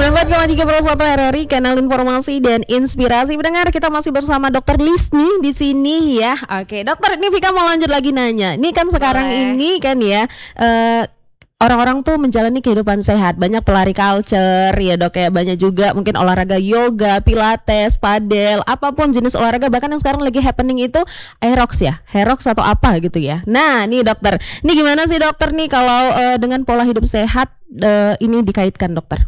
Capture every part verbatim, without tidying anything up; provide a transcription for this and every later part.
sembilan puluh empat koma tiga Pro satu R R I, kanal informasi dan inspirasi. Pendengar, kita masih bersama Dokter Lisni di sini ya. Oke, dokter, ini Vika mau lanjut lagi nanya. Ini kan sekarang Boleh. ini kan ya, uh, orang-orang tuh menjalani kehidupan sehat. Banyak pelari culture ya dok ya. Banyak juga mungkin olahraga yoga, pilates, padel, apapun jenis olahraga. Bahkan yang sekarang lagi happening itu aerox ya, aerox atau apa gitu ya. Nah nih dokter, ini gimana sih dokter nih kalau uh, dengan pola hidup sehat uh, ini dikaitkan dokter?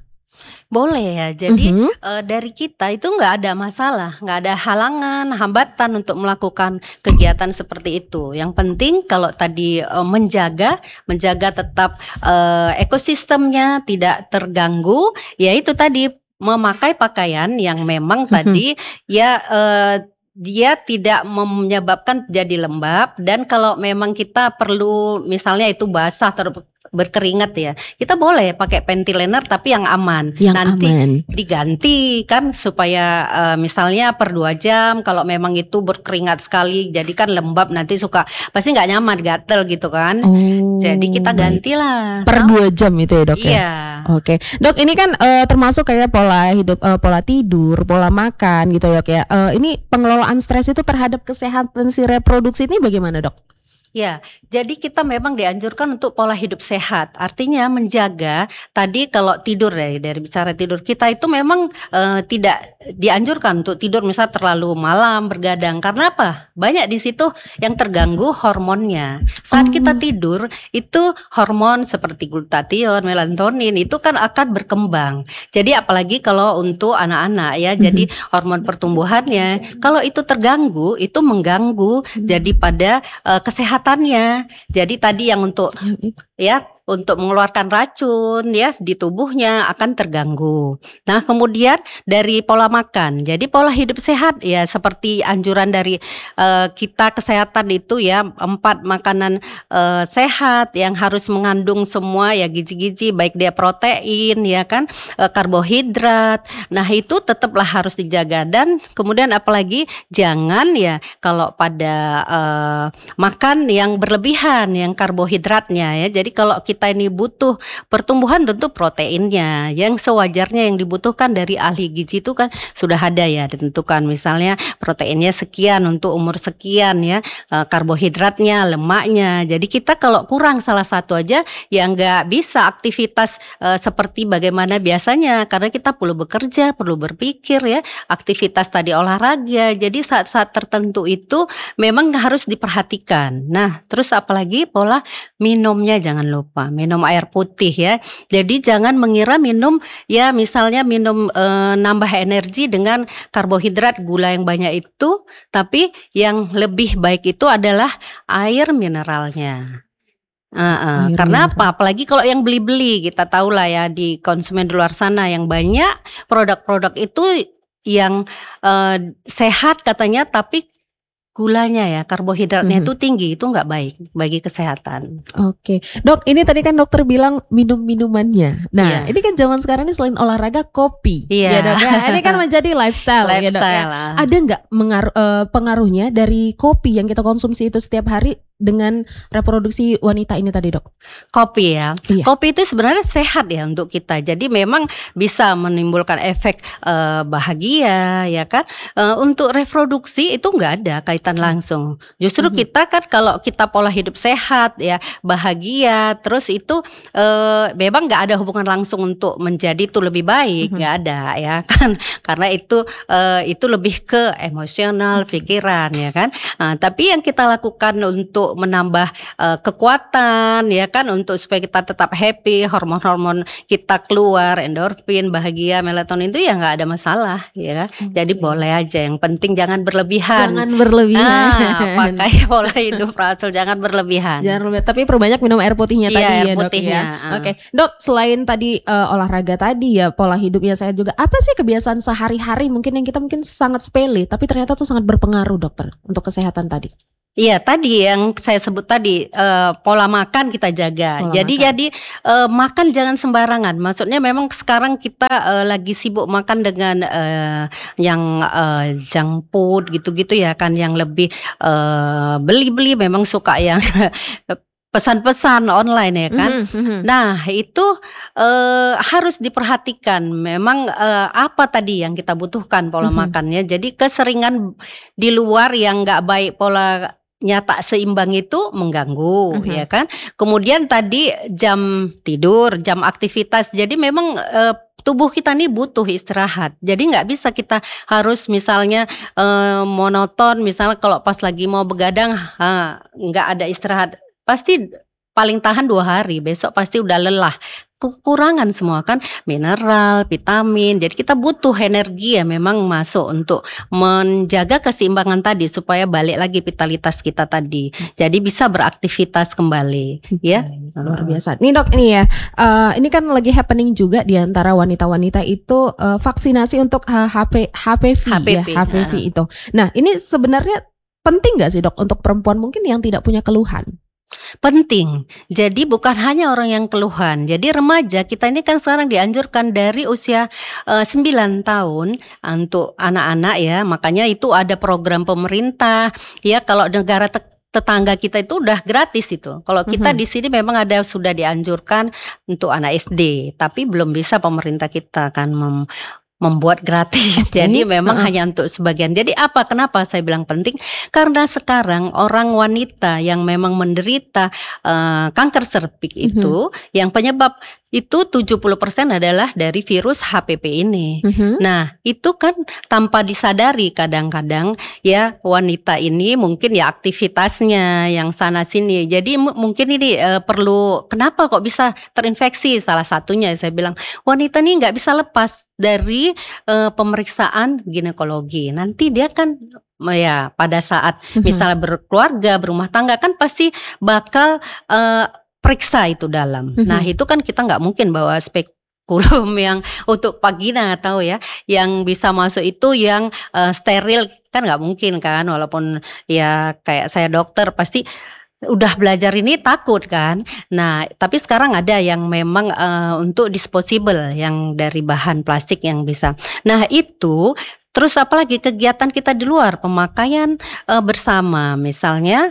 Boleh ya, jadi Mhm. uh, dari kita itu nggak ada masalah, nggak ada halangan, hambatan untuk melakukan kegiatan seperti itu. Yang penting kalau tadi uh, menjaga, menjaga tetap uh, ekosistemnya tidak terganggu, ya itu tadi memakai pakaian yang memang Mhm. tadi ya uh, dia tidak menyebabkan jadi lembab. Dan kalau memang kita perlu misalnya itu basah terus berkeringat ya, kita boleh pakai panty liner tapi yang aman. Yang Nanti aman. diganti kan supaya uh, misalnya per dua jam kalau memang itu berkeringat sekali, jadi kan lembab nanti suka pasti nggak nyaman, gatel gitu kan. Oh, Jadi kita baik. gantilah Per sama- dua jam itu ya dok ya? Iya. Oke, dok, ini kan eh, termasuk kayak pola hidup, eh, pola tidur, pola makan gitu dok ya. Eh, ini pengelolaan stres itu terhadap kesehatan si reproduksi ini bagaimana dok? Ya, jadi kita memang dianjurkan untuk pola hidup sehat. Artinya menjaga tadi kalau tidur dari dari bicara tidur kita itu memang eh, tidak dianjurkan untuk tidur misal terlalu malam bergadang. Karena apa? Banyak di situ yang terganggu hormonnya. Saat Oh. kita tidur itu hormon seperti glutathione, melatonin itu kan akan berkembang. Jadi apalagi kalau untuk anak-anak ya, jadi hormon pertumbuhannya kalau itu terganggu itu mengganggu jadi pada eh, kesehatan. Jadi tadi yang untuk Yang itu. ya untuk mengeluarkan racun ya di tubuhnya akan terganggu. Nah, kemudian dari pola makan. Jadi pola hidup sehat ya seperti anjuran dari eh, kita kesehatan itu ya, empat makanan eh, sehat yang harus mengandung semua ya gizi-gizi, baik dia protein ya kan, eh, karbohidrat. Nah, itu tetaplah harus dijaga. Dan kemudian apalagi jangan ya kalau pada eh, makan yang berlebihan yang karbohidratnya ya. Jadi kalau kita ini butuh pertumbuhan tentu proteinnya yang sewajarnya yang dibutuhkan dari ahli gizi itu kan sudah ada ya ditentukan, misalnya proteinnya sekian untuk umur sekian ya, eh, karbohidratnya, lemaknya. Jadi kita kalau kurang salah satu aja ya nggak bisa aktivitas eh, seperti bagaimana biasanya, karena kita perlu bekerja, perlu berpikir ya, aktivitas tadi olahraga. Jadi saat-saat tertentu itu memang harus diperhatikan. Nah, terus apalagi pola minumnya jangan lupa minum air putih ya. Jadi jangan mengira minum ya misalnya minum eh, nambah energi dengan karbohidrat, gula yang banyak itu, tapi yang lebih baik itu adalah air mineralnya. Uh-uh. Air Karena mineral. apa? Apalagi kalau yang beli-beli, kita tahu lah ya di konsumen di luar sana yang banyak produk-produk itu yang eh, sehat katanya, tapi gulanya ya, karbohidratnya Mhm. itu tinggi, itu nggak baik bagi kesehatan. Oke, dok, ini tadi kan dokter bilang minum minumannya. Nah, Iya. ini kan zaman sekarang ini selain olahraga kopi, Iya. ya dok ya. Ini kan menjadi lifestyle, ya dok ya. Lifestyle lah. Ada nggak mengaruh eh, pengaruhnya dari kopi yang kita konsumsi itu setiap hari dengan reproduksi wanita ini tadi dok? Kopi ya. Iya. Kopi itu sebenarnya sehat ya untuk kita. Jadi memang bisa menimbulkan efek eh, bahagia ya kan. Eh, untuk reproduksi itu nggak ada kaitan langsung. Justru Mhm. kita kan kalau kita pola hidup sehat ya, bahagia, terus itu eh, memang nggak ada hubungan langsung untuk menjadi itu lebih baik, Mhm. nggak ada ya kan. Karena itu eh, itu lebih ke emosional, pikiran ya kan. Nah, tapi yang kita lakukan untuk menambah eh, kekuatan ya kan, untuk supaya kita tetap happy, hormon-hormon kita keluar, endorfin, bahagia, melatonin itu ya nggak ada masalah ya. Jadi Oke. boleh aja, yang penting jangan berlebihan. Jangan berlebihan. Ah, pakai pola hidup Rasul, jangan berlebihan. Jangan lupa, tapi perbanyak minum air putihnya Iya, tadi air ya dok putihnya, ya. ah. Oke, dok, selain tadi eh, olahraga tadi ya, pola hidupnya saya juga. Apa sih kebiasaan sehari-hari mungkin yang kita mungkin sangat sepele, tapi ternyata tuh sangat berpengaruh dokter untuk kesehatan tadi? Iya, tadi yang saya sebut tadi eh, pola makan kita jaga. Pola jadi makan. jadi eh, makan jangan sembarangan. Maksudnya memang sekarang kita eh, lagi sibuk makan dengan eh, yang eh, junk food gitu-gitu ya kan, yang lebih eh, beli-beli memang suka yang pesan-pesan online ya kan. Mhm, mhm. Nah itu eh, harus diperhatikan memang eh, apa tadi yang kita butuhkan pola Mhm. makannya. Jadi keseringan di luar yang nggak baik pola nyata seimbang itu mengganggu Mhm. ya kan. Kemudian tadi jam tidur, jam aktivitas. Jadi memang eh, tubuh kita nih butuh istirahat. Jadi nggak bisa kita harus misalnya eh, monoton. Misalnya kalau pas lagi mau begadang ha, nggak ada istirahat. Pasti paling tahan dua hari, besok pasti udah lelah. Kekurangan semua kan, mineral, vitamin. Jadi kita butuh energi ya memang masuk untuk menjaga keseimbangan tadi supaya balik lagi vitalitas kita tadi. Jadi bisa beraktivitas kembali, ya. Luar biasa. Nih dok, ini ya, eh, ini kan lagi happening juga di antara wanita-wanita itu eh, vaksinasi untuk eh, H P H P V H P V, ya, H P V nah. itu. Nah, ini sebenarnya penting nggak sih dok untuk perempuan mungkin yang tidak punya keluhan? Penting. Jadi bukan hanya orang yang keluhan. Jadi remaja kita ini kan sekarang dianjurkan dari usia eh, sembilan tahun untuk anak-anak ya. Makanya itu ada program pemerintah ya, kalau negara te- tetangga kita itu udah gratis itu. Kalau kita Mhm. di sini memang ada sudah dianjurkan untuk anak S D, tapi belum bisa pemerintah kita kan mem- membuat gratis. Oke. Jadi memang Heeh. hanya untuk sebagian. Jadi apa? Kenapa saya bilang penting? Karena sekarang orang wanita yang memang menderita eh, kanker serviks Mhm. itu, yang penyebab itu tujuh puluh persen adalah dari virus H P V ini. Mhm. Nah, itu kan tanpa disadari kadang-kadang ya wanita ini mungkin ya aktivitasnya yang sana sini. Jadi mu- mungkin ini eh, perlu, kenapa kok bisa terinfeksi? Salah satunya saya bilang wanita ini nggak bisa lepas dari eh, pemeriksaan ginekologi. Nanti dia kan ya pada saat Mhm. misalnya berkeluarga, berumah tangga kan pasti bakal eh, periksa itu dalam. Mhm. Nah itu kan kita nggak mungkin bawa spekulum yang untuk vagina tahu ya, yang bisa masuk itu yang eh, steril kan nggak mungkin kan, walaupun ya kayak saya dokter pasti udah belajar ini takut kan. Nah tapi sekarang ada yang memang eh, untuk disposable yang dari bahan plastik yang bisa. Nah itu terus apalagi kegiatan kita di luar, pemakaian eh, bersama misalnya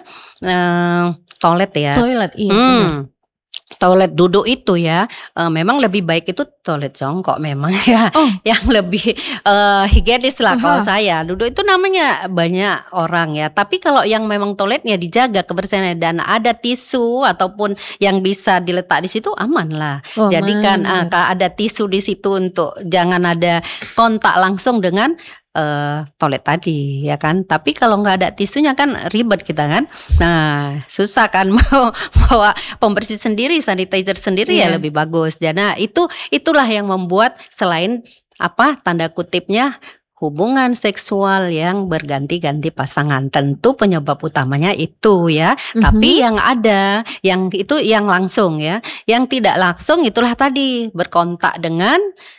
eh, toilet ya. Toilet, iya benar. Hmm, toilet duduk itu ya, eh, memang lebih baik itu toilet jongkok memang ya, Oh. yang lebih eh, higienis lah kalau Aha. saya. Duduk itu namanya banyak orang ya, tapi kalau yang memang toiletnya dijaga kebersihannya dan ada tisu ataupun yang bisa diletak di situ aman lah. Oh, Jadi kan aman, eh, benar. ka- ada tisu di situ untuk jangan ada kontak langsung dengan eh, toilet tadi ya kan. Tapi kalau nggak ada tisunya kan ribet kita kan. Nah susah kan mau bawa pembersih sendiri, sanitizer sendiri ya Iya. lebih bagus. Jadi itu itulah yang membuat selain apa tanda kutipnya hubungan seksual yang berganti-ganti pasangan, tentu penyebab utamanya itu ya. Mhm. Tapi yang ada, yang itu yang langsung ya, yang tidak langsung itulah tadi berkontak dengan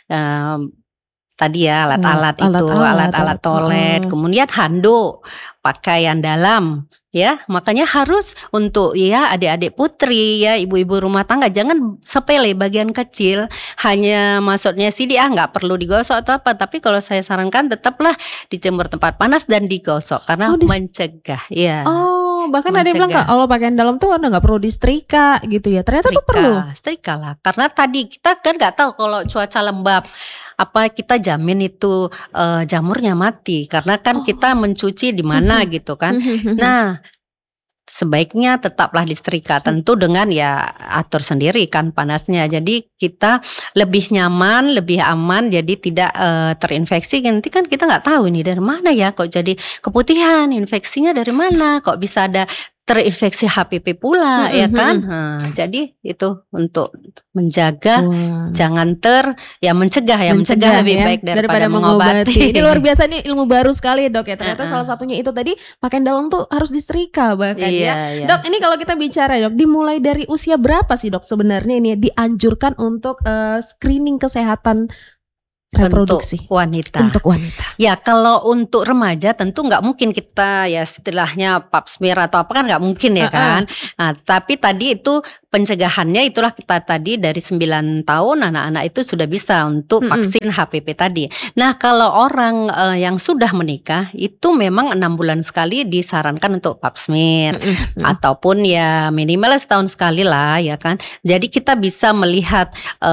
em, tadi ya alat-alat Alat- itu, alat-alat, alat-alat alat- toilet, heeh. kemudian handuk, pakaian dalam, ya. Makanya harus untuk ya adik-adik putri ya, ibu-ibu rumah tangga jangan sepele bagian kecil, hanya maksudnya sih dia nggak perlu digosok atau apa. Tapi kalau saya sarankan tetaplah dijemur tempat panas dan digosok karena Oh, dis- mencegah, ya. Oh, bahkan ada yang bilang Mencegah. kalau pakaian dalam tuh udah nggak perlu disetrika gitu ya. Ternyata tuh perlu. Setrika lah. Karena tadi kita kan nggak tahu kalau cuaca lembab apa kita jamin itu eh, jamurnya mati karena kan Oh. kita mencuci di mana gitu kan. Mhm. Nah, sebaiknya tetaplah disetrika tentu dengan ya atur sendiri kan panasnya. Jadi kita lebih nyaman, lebih aman jadi tidak eh, terinfeksi. Nanti kan kita nggak tahu ini dari mana ya kok jadi keputihan, infeksinya dari mana, kok bisa ada terinfeksi H P V pula Mhm, ya kan. mhm. Nah, jadi itu untuk menjaga Wah. jangan ter ya mencegah ya mencegah, lebih ya, baik daripada, mengobati. Ini luar biasa nih, ilmu baru sekali dok ya. Ternyata Uh-uh. salah satunya itu tadi pakaian dalam tuh harus disetrika bahkan Iya, ya. iya. Dok, ini kalau kita bicara dok, dimulai dari usia berapa sih dok sebenarnya ini dianjurkan untuk eh, screening kesehatan reproduksi untuk wanita. untuk wanita. Ya kalau untuk remaja tentu nggak mungkin kita ya istilahnya pap smear atau apa kan nggak mungkin ya Uh-uh. kan. Nah, tapi tadi itu pencegahannya itulah kita tadi dari sembilan tahun anak-anak itu sudah bisa untuk Mm-mm. vaksin H P V tadi. Nah kalau orang eh, yang sudah menikah itu memang enam bulan sekali disarankan untuk pap smear. Mm-mm. Ataupun ya minimal setahun sekali lah ya kan. Jadi kita bisa melihat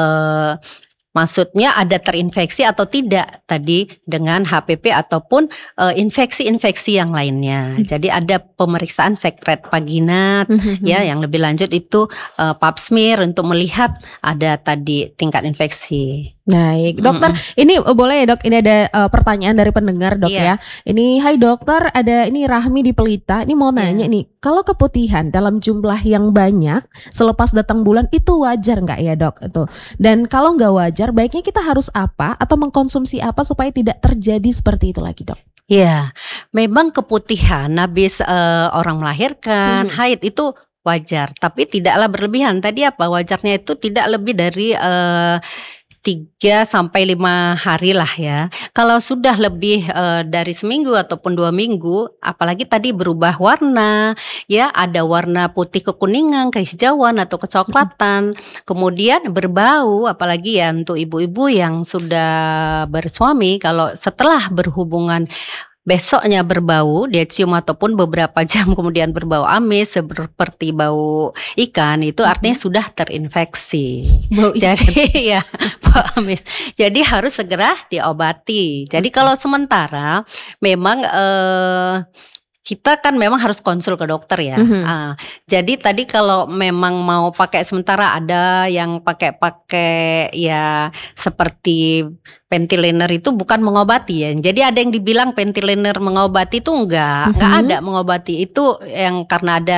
eh, maksudnya ada terinfeksi atau tidak tadi dengan H P V ataupun eh, infeksi-infeksi yang lainnya. Jadi ada pemeriksaan sekret vaginat Mhm. ya yang lebih lanjut itu eh, pap smear untuk melihat ada tadi tingkat infeksi. Baik, dokter, ini uh, boleh ya dok, ini ada uh, pertanyaan dari pendengar dok Iya. ya. Ini, hai dokter, ada ini Rahmi di Pelita, ini mau nanya Iya. nih, kalau keputihan dalam jumlah yang banyak selepas datang bulan itu wajar nggak ya dok? Itu. Dan kalau nggak wajar, baiknya kita harus apa atau mengkonsumsi apa supaya tidak terjadi seperti itu lagi dok? Ya, memang keputihan habis eh, orang melahirkan, Hmm. haid itu wajar, tapi tidaklah berlebihan. Tadi apa wajarnya itu tidak lebih dari eh, tiga sampai lima hari lah ya. Kalau sudah lebih eh, dari seminggu ataupun dua minggu, apalagi tadi berubah warna, ya ada warna putih kekuningan, kehijauan atau kecoklatan, kemudian berbau, apalagi ya untuk ibu-ibu yang sudah bersuami, kalau setelah berhubungan besoknya berbau, dia cium ataupun beberapa jam kemudian berbau amis seperti bau ikan, itu artinya sudah terinfeksi. Bau ikan. Jadi ya bau amis. Jadi harus segera diobati. Jadi kalau sementara memang eh, kita kan memang harus konsul ke dokter ya. Mhm. Ah, jadi tadi kalau memang mau pakai sementara ada yang pakai-pakai ya seperti pentiliner itu bukan mengobati ya. Jadi ada yang dibilang pentiliner mengobati itu enggak, enggak Mhm. ada mengobati itu yang karena ada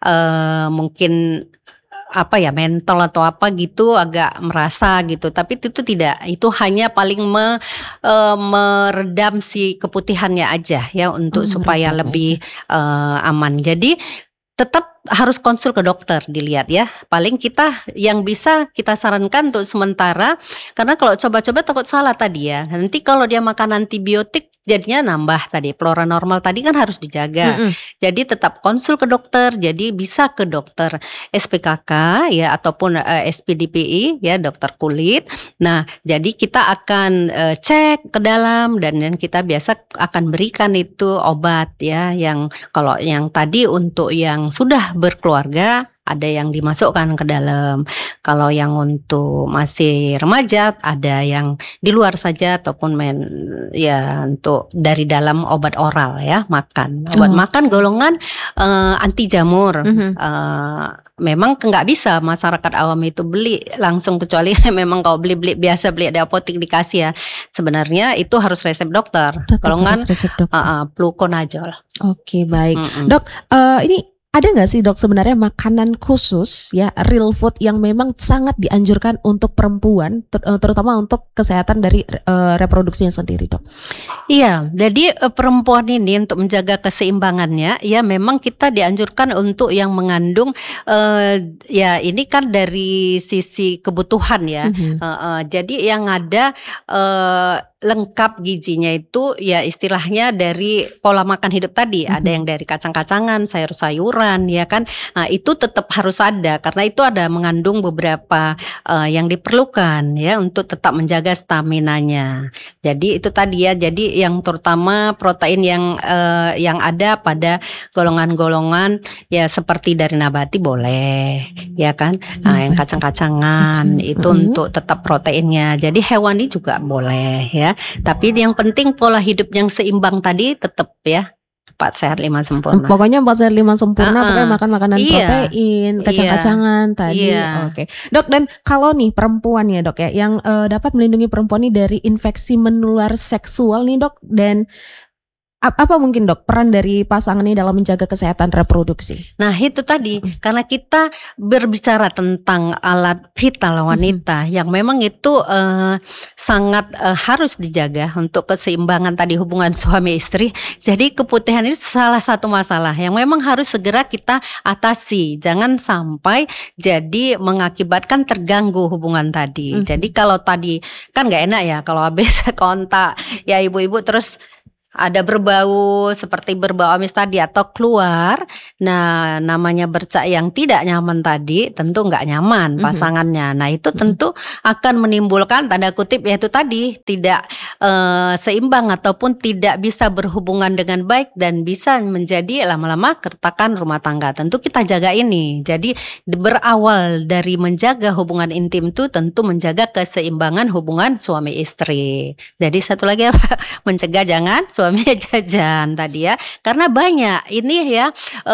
eh, mungkin apa ya mentol atau apa gitu agak merasa gitu, tapi itu tidak, itu hanya paling me, eh, meredam si keputihannya aja ya untuk Oh, supaya meredam lebih eh, aman. Jadi tetap harus konsul ke dokter dilihat ya. Paling kita yang bisa kita sarankan untuk sementara, karena kalau coba-coba takut salah tadi ya. Nanti kalau dia makan antibiotik jadinya nambah tadi, flora normal tadi kan harus dijaga. Mm-mm. Jadi tetap konsul ke dokter. Jadi bisa ke dokter S P K K ya ataupun eh, S P D P I ya, dokter kulit. Nah, jadi kita akan eh, cek ke dalam dan, dan kita biasa akan berikan itu obat ya, yang kalau yang tadi untuk yang sudah berkeluarga ada yang dimasukkan ke dalam. Kalau yang untuk masih remaja ada yang di luar saja ataupun main ya untuk dari dalam obat oral ya, makan. Obat Oh. makan golongan eh, anti jamur. Mhm. Eh, memang nggak bisa masyarakat awam itu beli langsung, kecuali memang kalau beli-beli biasa beli di apotek dikasih ya. Sebenarnya itu harus resep dokter. Tetap Golongan harus resep dokter. uh, uh, fluconazole. Oke, baik. Mm-mm. Dok, eh, ini ada nggak sih dok sebenarnya makanan khusus ya, real food yang memang sangat dianjurkan untuk perempuan, ter- eh, terutama untuk kesehatan dari eh, reproduksinya sendiri dok? Iya, jadi eh, perempuan ini untuk menjaga keseimbangannya, ya memang kita dianjurkan untuk yang mengandung, eh, ya ini kan dari sisi kebutuhan ya. Mhm. Eh, eh, jadi yang ada eh, lengkap gizinya itu ya istilahnya dari pola makan hidup tadi. Mhm. Ada yang dari kacang-kacangan, sayur-sayuran ya kan. Nah, itu tetap harus ada karena itu ada mengandung beberapa eh, yang diperlukan ya untuk tetap menjaga staminanya. Jadi itu tadi ya. Jadi yang terutama protein yang eh, yang ada pada golongan-golongan ya seperti dari nabati boleh ya kan. Nah, yang kacang-kacangan Kacang. itu Mhm. untuk tetap proteinnya. Jadi hewani juga boleh ya. Tapi yang penting pola hidup yang seimbang tadi tetap ya. Empat sehat lima sempurna. Pokoknya empat sehat lima sempurna, Uh-uh. pokoknya makan makanan Iya. protein, kacang-kacangan tadi. Iya. Oke, dok. Dan kalau nih perempuan ya dok ya, yang eh, dapat melindungi perempuan nih dari infeksi menular seksual nih dok, dan Ap- Apa mungkin dok peran dari pasangan ini dalam menjaga kesehatan reproduksi? Nah itu tadi, Mm-mm. karena kita berbicara tentang alat vital wanita yang memang itu eh, sangat eh, harus dijaga untuk keseimbangan tadi hubungan suami istri. Jadi keputihan ini salah satu masalah yang memang harus segera kita atasi. Jangan sampai jadi mengakibatkan terganggu hubungan tadi. Mhm. Jadi kalau tadi kan nggak enak ya kalau habis kontak ya ibu-ibu terus ada berbau seperti berbau amis tadi atau keluar. Nah namanya bercak yang tidak nyaman tadi tentu nggak nyaman Mhm. pasangannya. Nah itu Mhm. tentu akan menimbulkan tanda kutip yaitu tadi tidak eh, seimbang ataupun tidak bisa berhubungan dengan baik dan bisa menjadi lama-lama keretakan rumah tangga. Tentu kita jaga ini. Jadi berawal dari menjaga hubungan intim itu tentu menjaga keseimbangan hubungan suami istri. Jadi satu lagi apa? Mencegah jangan suaminya jajan tadi ya, karena banyak ini ya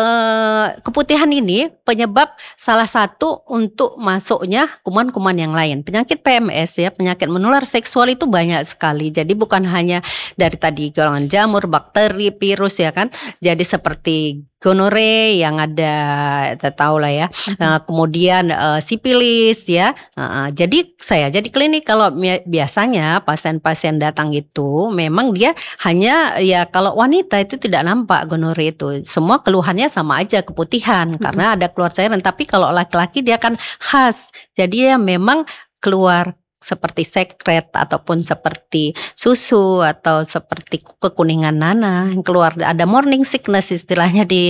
eh, keputihan ini penyebab salah satu untuk masuknya kuman-kuman yang lain. Penyakit P M S ya, penyakit menular seksual itu banyak sekali. Jadi bukan hanya dari tadi golongan jamur, bakteri, virus ya kan. Jadi seperti gonore yang ada, kita tahu lah ya. Nah, kemudian eh, sipilis ya. Uh, jadi saya jadi klinik kalau mi- biasanya pasien-pasien datang itu memang dia hanya ya kalau wanita itu tidak nampak gonore itu. Semua keluhannya sama aja keputihan karena ada keluar cairan. Tapi kalau laki-laki dia kan khas. Jadi dia memang keluar seperti sekret ataupun seperti susu atau seperti kekuningan nanah yang keluar, ada morning sickness istilahnya di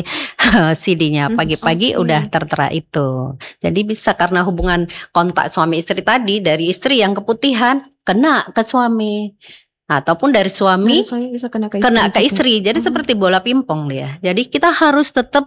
C D-nya Hmm, pagi-pagi oke. udah tertera itu. Jadi bisa karena hubungan kontak suami istri tadi dari istri yang keputihan kena ke suami ataupun dari suami Dari suami bisa kena ke istri kena ke juga. istri. Jadi Oh. seperti bola pingpong dia. Jadi kita harus tetap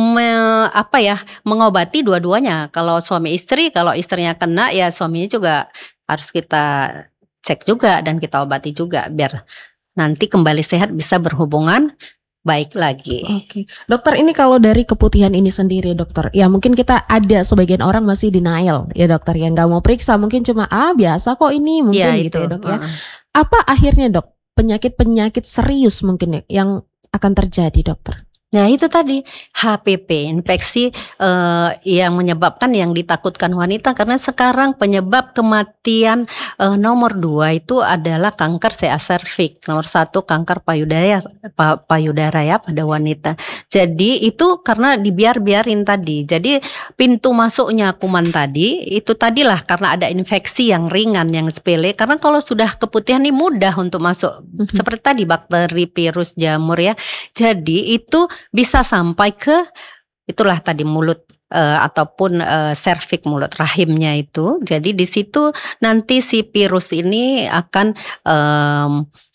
me- apa ya mengobati dua-duanya. Kalau suami istri, kalau istrinya kena ya suaminya juga harus kita cek juga dan kita obati juga biar nanti kembali sehat bisa berhubungan baik lagi. Oke, dokter ini kalau dari keputihan ini sendiri dokter, ya mungkin kita ada sebagian orang masih denial ya dokter yang nggak mau periksa, mungkin cuma ah biasa kok ini mungkin Ya gitu itu. ya dok ya. Heeh. Apa akhirnya dok penyakit-penyakit serius mungkin ya yang akan terjadi dokter? Nah itu tadi H P V, infeksi eh, yang menyebabkan yang ditakutkan wanita karena sekarang penyebab kematian eh, nomor dua itu adalah kanker C A serviks, nomor satu kanker payudara, pa- payudara ya pada wanita. Jadi itu karena dibiar-biarin tadi. Jadi pintu masuknya kuman tadi itu tadilah karena ada infeksi yang ringan, yang sepele. Karena kalau sudah keputihan ini mudah untuk masuk Mhm. seperti tadi bakteri, virus, jamur ya. Jadi itu bisa sampai ke itulah tadi mulut eh, ataupun eh, serviks mulut rahimnya itu. Jadi di situ nanti si virus ini akan em,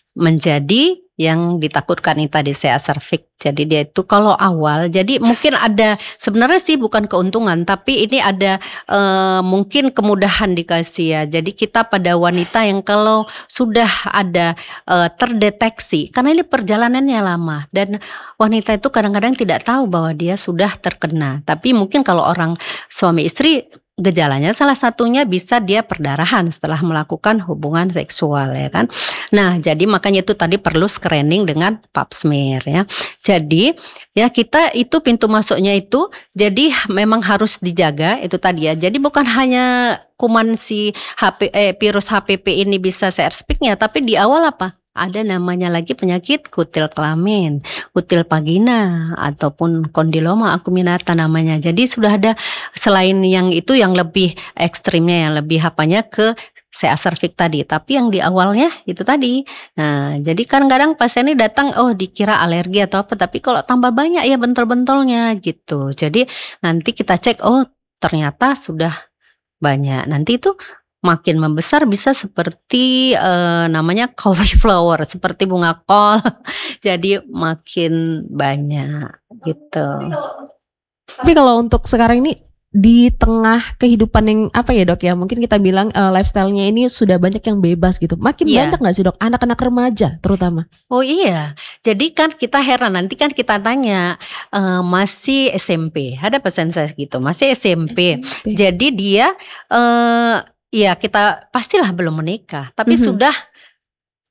menjadi yang ditakutkan ini tadi C A serviks. Jadi dia itu kalau awal, jadi mungkin ada sebenarnya sih bukan keuntungan, tapi ini ada eh, mungkin kemudahan dikasih ya. Jadi kita pada wanita yang kalau sudah ada eh, terdeteksi, karena ini perjalanannya lama dan wanita itu kadang-kadang tidak tahu bahwa dia sudah terkena. Tapi mungkin kalau orang suami istri gejalanya salah satunya bisa dia perdarahan setelah melakukan hubungan seksual ya kan. Nah, jadi makanya itu tadi perlu screening dengan pap smear ya. Jadi ya kita itu pintu masuknya itu jadi memang harus dijaga itu tadi ya. Jadi bukan hanya kuman si H P eh, virus H P V ini bisa C R S-nya, tapi di awal apa? Ada namanya lagi penyakit kutil kelamin, kutil vagina ataupun kondiloma acuminata namanya. Jadi sudah ada selain yang itu yang lebih ekstrimnya yang lebih apanya ke C A serviks tadi, tapi yang di awalnya itu tadi. Nah, jadi kadang-kadang pasien ini datang oh dikira alergi atau apa, tapi kalau tambah banyak ya bentol-bentolnya gitu. Jadi nanti kita cek oh ternyata sudah banyak. Nanti itu makin membesar bisa seperti eh, namanya cauliflower, seperti bunga kol. Jadi makin banyak gitu. Tapi kalau untuk sekarang ini di tengah kehidupan yang apa ya dok ya, mungkin kita bilang eh, lifestyle-nya ini sudah banyak yang bebas gitu. Makin Iya. banyak nggak sih dok anak-anak remaja terutama? Oh iya, jadi kan kita heran nanti kan kita tanya eh, masih S M P, ada pesan saya gitu, masih S M P. S M P. Jadi dia eh ya kita pastilah belum menikah, tapi Mhm. sudah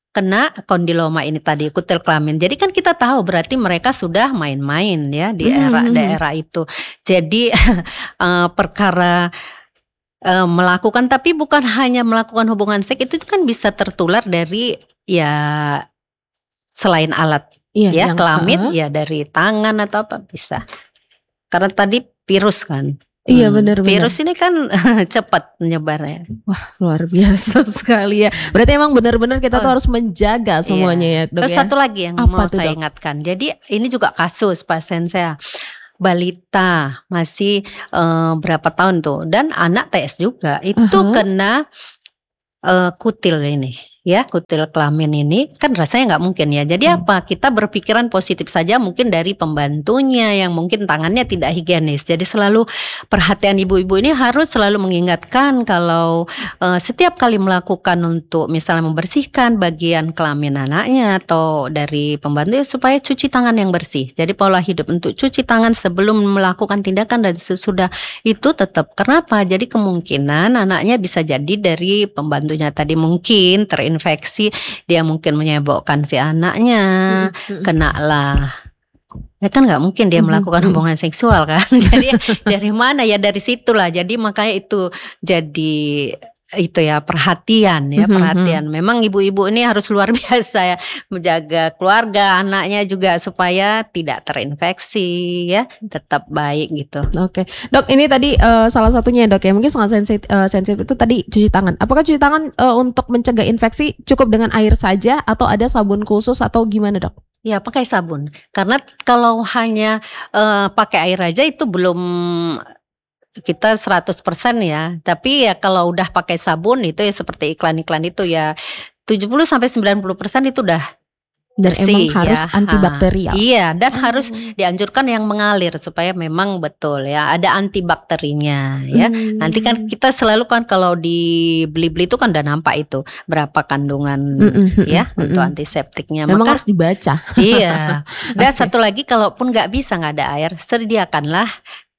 kena kondiloma ini tadi, kutil kelamin. Jadi kan kita tahu berarti mereka sudah main-main ya di Mhm, era mhm. daerah itu. Jadi eh, perkara eh, melakukan, tapi bukan hanya melakukan hubungan seks, itu kan bisa tertular dari ya selain alat Iya, ya yang kelamin heeh. ya dari tangan atau apa bisa. Karena tadi virus kan. Iya, Hmm, benar-benar. virus ini kan cepat menyebarnya. Wah, luar biasa sekali ya. Berarti emang benar-benar kita tuh Oh, harus menjaga semuanya iya. ya, Dok Terus ya. satu lagi yang Apa mau tuh, saya Dok? ingatkan. Jadi ini juga kasus pasien saya. Balita masih eh, berapa tahun tuh, dan anak T S juga itu Aha. kena eh, kutil ini ya, kutil kelamin ini kan rasanya nggak mungkin ya. Jadi Hmm. apa, kita berpikiran positif saja, mungkin dari pembantunya yang mungkin tangannya tidak higienis. Jadi selalu perhatian ibu-ibu ini harus selalu mengingatkan kalau eh, setiap kali melakukan untuk misalnya membersihkan bagian kelamin anaknya atau dari pembantu ya, supaya cuci tangan yang bersih. Jadi pola hidup untuk cuci tangan sebelum melakukan tindakan dan sesudah itu tetap. Kenapa? Jadi kemungkinan anaknya bisa jadi dari pembantunya tadi, mungkin terinfeksi, dia mungkin menyebabkan si anaknya Mhm, mhm. kena lah. Ya kan nggak mungkin dia Mhm, melakukan mhm. hubungan seksual kan. Jadi dari mana ya, dari situlah. Jadi makanya itu jadi itu ya perhatian ya, Mhm, mhm. perhatian. Memang ibu-ibu ini harus luar biasa ya menjaga keluarga, anaknya juga supaya tidak terinfeksi ya, tetap baik gitu. Oke, Dok, ini tadi eh, salah satunya ya, Dok ya, mungkin sangat sensitif, eh, sensitif itu tadi cuci tangan. Apakah cuci tangan eh, untuk mencegah infeksi cukup dengan air saja atau ada sabun khusus atau gimana, Dok? Ya pakai sabun. Karena kalau hanya eh, pakai air aja itu belum kita seratus persen ya. Tapi ya kalau udah pakai sabun itu ya seperti iklan-iklan itu ya tujuh puluh sampai sembilan puluh persen itu udah Dan emang bersih harus ya. Ha, antibakterial. iya, dan harus Oh. dianjurkan yang mengalir supaya memang betul ya ada antibakterinya ya. Nanti kan Hmm. kita selalu kan kalau dibeli-beli itu kan udah nampak itu berapa kandungan Mhm, ya mhm, untuk mhm. antiseptiknya. Memang Maka harus dibaca. iya. Dan Oke. satu lagi, kalaupun nggak bisa, nggak ada air, sediakanlah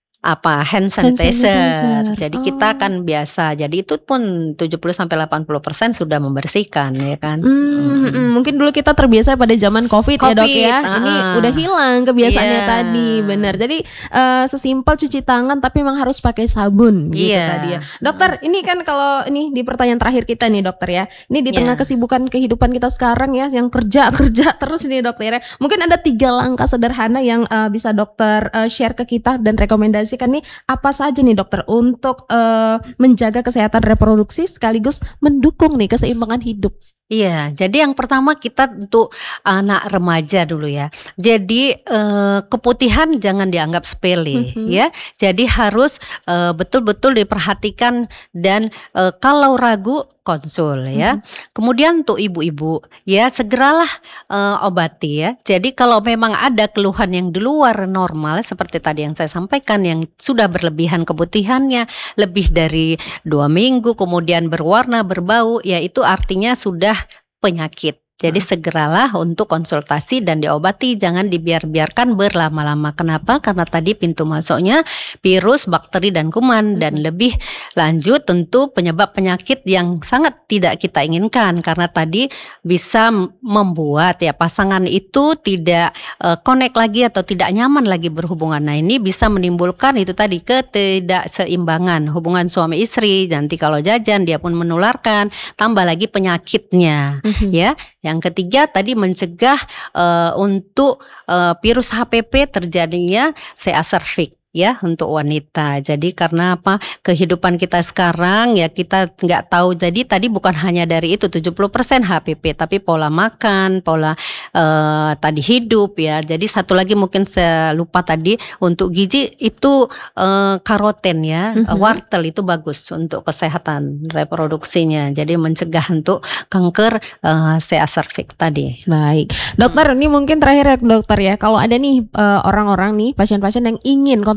apa hand Hand sanitizer. sanitizer. Jadi Oh. kita kan biasa. Jadi itu pun tujuh puluh sampai delapan puluh persen sudah membersihkan ya kan. Hmm, Mm. mm, mungkin dulu kita terbiasa pada zaman COVID, ya, Dok Covid, ya. uh-uh. Ini udah hilang kebiasaannya Iya. tadi, benar. Jadi eh, sesimpel cuci tangan tapi memang harus pakai sabun gitu Iya. tadi ya. Dokter, ini kan kalau ini di pertanyaan terakhir kita nih, Dokter ya. Ini di tengah Iya. kesibukan kehidupan kita sekarang ya, yang kerja kerja terus nih, Dokter ya. Mungkin ada tiga langkah sederhana yang eh, bisa Dokter eh, share ke kita dan rekomendasikan nih, apa saja nih, Dokter, untuk eh, menjaga kesehatan reproduksi sekaligus mendukung nih keseimbangan hidup. Iya, jadi yang pertama kita untuk anak remaja dulu ya. Jadi eh, keputihan jangan dianggap sepele Mhm. ya. Jadi harus eh, betul-betul diperhatikan dan eh, kalau ragu konsul ya. Kemudian untuk ibu-ibu ya segeralah eh, obati ya. Jadi kalau memang ada keluhan yang di luar normal seperti tadi yang saya sampaikan, yang sudah berlebihan keputihannya lebih dari dua minggu kemudian berwarna berbau, ya itu artinya sudah penyakit. Jadi segeralah untuk konsultasi dan diobati, jangan dibiar-biarkan berlama-lama. Kenapa? Karena tadi pintu masuknya virus, bakteri dan kuman, dan lebih lanjut tentu penyebab penyakit yang sangat tidak kita inginkan, karena tadi bisa membuat ya pasangan itu tidak uh, connect lagi atau tidak nyaman lagi berhubungan. Nah, ini bisa menimbulkan itu tadi ketidakseimbangan hubungan suami istri. Nanti kalau jajan dia pun menularkan, tambah lagi penyakitnya. Mhm. Ya, yang ketiga tadi mencegah uh, untuk uh, virus H P V terjadinya C A cervix ya untuk wanita. Jadi karena apa, kehidupan kita sekarang ya kita nggak tahu. Jadi tadi bukan hanya dari itu tujuh puluh persen H P V, tapi pola makan, pola uh, tadi hidup ya. Jadi satu lagi mungkin saya lupa tadi, untuk gizi itu uh, karoten ya, Mhm. wortel itu bagus untuk kesehatan reproduksinya. Jadi mencegah untuk kanker uh, C A cervix tadi. Baik, Dokter, ini mungkin terakhir ya, Dokter ya. Kalau ada nih eh, orang-orang nih pasien-pasien yang ingin konsultasi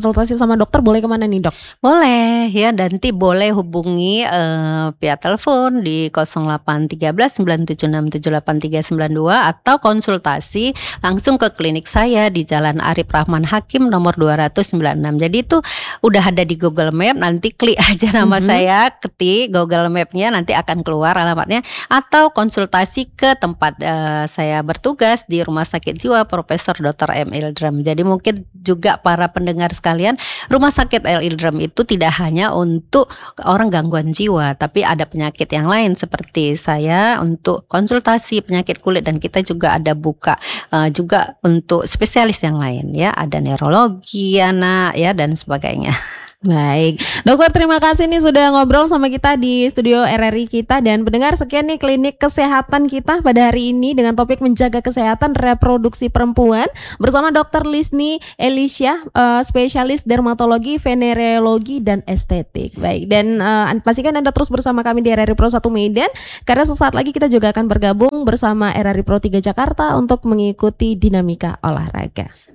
konsultasi sama dokter boleh kemana nih dok? Boleh ya, nanti boleh hubungi eh, via telepon di nol delapan satu tiga sembilan tujuh enam tujuh delapan tiga sembilan dua atau konsultasi langsung ke klinik saya di Jalan Arif Rahman Hakim nomor dua ratus sembilan puluh enam. Jadi itu udah ada di Google Map, nanti klik aja nama Mhm. saya, ketik Google Map-nya nanti akan keluar alamatnya, atau konsultasi ke tempat eh, saya bertugas di Rumah Sakit Jiwa Profesor doktor M. Ildram. Jadi mungkin juga para pendengar sekalian, Rumah Sakit El Ildram itu tidak hanya untuk orang gangguan jiwa, tapi ada penyakit yang lain seperti saya untuk konsultasi penyakit kulit, dan kita juga ada buka uh, juga untuk spesialis yang lain ya, ada neurologi anak ya dan sebagainya. Baik, dokter terima kasih nih sudah ngobrol sama kita di studio R R I kita. Dan pendengar, sekian nih klinik kesehatan kita pada hari ini dengan topik menjaga kesehatan reproduksi perempuan bersama dokter Lisni Elisha, uh, spesialis dermatologi, venerologi dan estetik. Baik, dan uh, pastikan Anda terus bersama kami di R R I Pro satu Medan, karena sesaat lagi kita juga akan bergabung bersama R R I Pro tiga Jakarta untuk mengikuti dinamika olahraga.